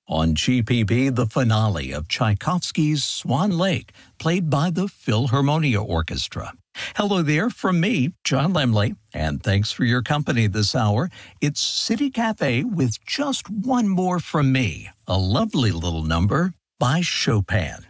On GPB, the finale of Tchaikovsky's Swan Lake, played by the Philharmonia Orchestra. Hello there from me, John Lemley, and thanks for your company this hour. It's City Cafe with just one more from me, a lovely little number by Chopin.